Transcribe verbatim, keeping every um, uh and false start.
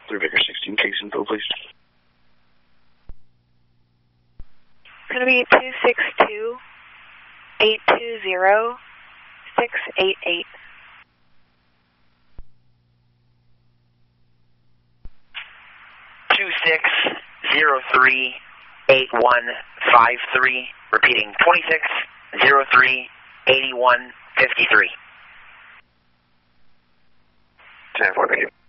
three Baker sixteen, case info, please. It's going to be two six two, eight two zero, six eight eight. two six zero three, eight one five three. Repeating, twenty-six zero three, eighty-one fifty-three. ten four, thank you.